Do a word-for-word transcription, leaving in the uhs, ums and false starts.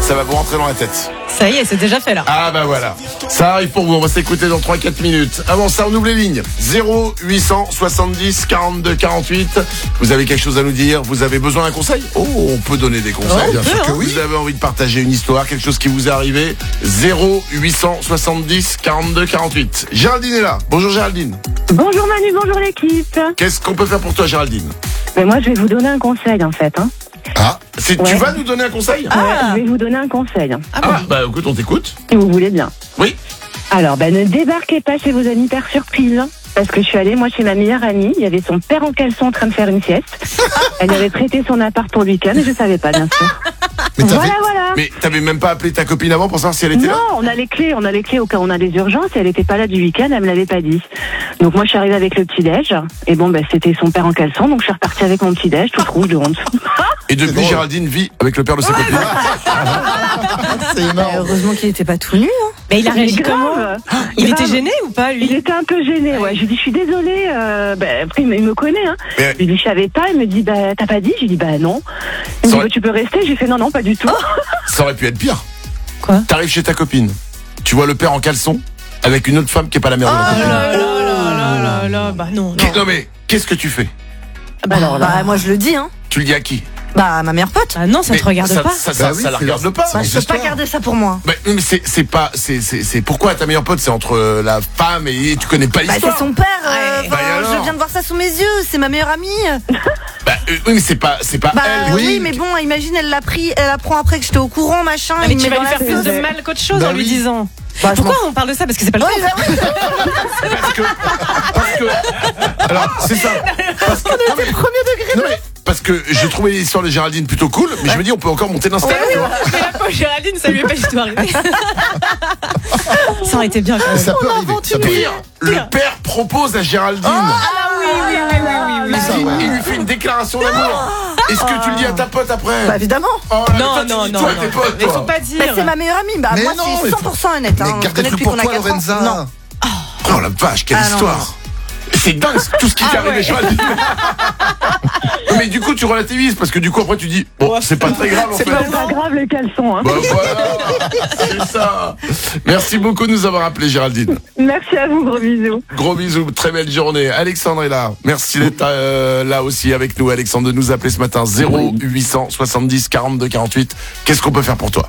Ça va vous rentrer dans la tête. Ça y est, c'est déjà fait là. Ah bah voilà. Ça arrive pour vous, on va s'écouter dans trois quatre minutes. Avant ça, on ouvre les lignes. zéro huit cent soixante-dix quarante-deux quarante-huit. Vous avez quelque chose à nous dire? Vous avez besoin d'un conseil? Oh, on peut donner des conseils. Oh, Bien peut, sûr que hein. oui. Vous avez envie de partager une histoire, quelque chose qui vous est arrivé? zéro huit cent soixante-dix quarante-deux quarante-huit. Géraldine est là. Bonjour Géraldine. Bonjour Manu, bonjour l'équipe. Qu'est-ce qu'on peut faire pour toi Géraldine? Mais moi je vais vous donner un conseil en fait. Hein. Ah, c'est, Ouais. tu vas nous donner un conseil? Ouais, je vais vous donner un conseil, hein, Ah, Ah, bah écoute, on t'écoute. si vous voulez bien. Oui. Alors, ben, ne débarquez pas chez vos amis par surprise. Hein, parce que je suis allée, moi, chez ma meilleure amie. Il y avait son père en caleçon en train de faire une sieste. Elle avait prêté son appart pour le week-end et je savais pas, bien sûr. Mais t'avais, Voilà, voilà. mais t'avais même pas appelé ta copine avant pour savoir si elle était Non, là? on a les clés, on a les clés au cas où on a des urgences et elle était pas là du week-end, elle me l'avait pas dit. Donc moi je suis arrivée avec le petit-déj et bon ben c'était son père en caleçon donc je suis repartie avec mon petit-déj toute rouge de honte. Et depuis, Géraldine vit avec le père de sa copine. C'est énorme. Heureusement qu'il n'était pas tout nu. Hein. Mais il a réagi comment? Grave. Il Grave. était gêné ou pas Il lui? était un peu gêné, ouais. Je lui dis, je suis désolée. Euh, bah, après, il me- il me connaît, hein. Mais- Je lui dis, je savais pas. Il me dit, bah, t'as pas dit? J'ai dit, bah, non. Il me Ça dit, aurait- bah, tu peux rester? J'ai fait, non, non, pas du tout. Ça aurait pu être pire. Quoi? T'arrives chez ta copine, tu vois le père en caleçon avec une autre femme qui est pas la mère de la Oh copine. là là là là là là. Bah non, non. Qu'est- Non mais, qu'est-ce que tu fais? Bah, alors là. Bah, moi je le dis, hein. Tu le dis à qui? Bah, ma meilleure pote. Bah non, ça Mais te regarde ça, pas. Ça, ça, Bah oui, ça la c'est regarde leur- pas. Bah, je peux pas garder ça pour moi. Bah, mais c'est, c'est pas, c'est, c'est, c'est pourquoi ta meilleure pote, c'est entre euh, la femme et, et tu connais pas Bah, l'histoire. c'est son père. euh, Ouais. enfin, Bah, et alors je viens de voir ça sous mes yeux. C'est ma meilleure amie. Bah, euh, oui, mais c'est pas, c'est pas Bah elle. oui, oui. mais bon, imagine, elle l'a pris, elle apprend après que j'étais au courant, machin. Ah, mais il me tu met vas dans lui la faire plus sauce. de mal qu'autre chose Bah en lui oui. disant. Bah, je Pourquoi m'en- on parle de ça? Parce que c'est pas le Ouais, droit. bah oui. Parce que, parce que, alors, c'est ça. Parce que, non, mais- non, mais, parce que je trouvais l'histoire de Géraldine plutôt cool, mais je me dis, on peut encore monter l'insta. tu vois. Mais la pauvre Géraldine, ça lui est pas du tout arrivé. Ça aurait été bien quand même. Ça peut arriver. Ça peut Pire, arriver. le père propose à Géraldine. Ah oui, oui, oui, oui, oui, oui. Ça, Il, ouais. il lui fait une déclaration d'amour. Est-ce que tu le dis à ta pote après? Bah, évidemment. Oh, là, Non, toi, tu non, dis non, toi à non. tes potes, Mais toi. faut pas Bah, dire. c'est ma meilleure amie. Bah, Mais moi, non, c'est mais cent pour cent honnête. Mais Hein. garde des Je connais trucs depuis pour qu'on a toi, quatre ans. Lorenza. Non. Oh la vache, quelle Ah, non, histoire. C'est dingue tout ce qui t'est Ah, arrivé, ouais. Géraldine. Mais du coup, tu relativises parce que du coup, après, tu dis, bon, c'est pas très grave en C'est fait. pas C'est pas grave les caleçons, hein. Bah voilà, c'est ça. Merci beaucoup de nous avoir appelé, Géraldine. Merci à vous, gros bisous. Gros bisous, très belle journée. Alexandre est là. Merci d'être euh, là aussi avec nous, Alexandre, de nous appeler ce matin. zéro huit cent soixante-dix quarante-deux quarante-huit. Qu'est-ce qu'on peut faire pour toi?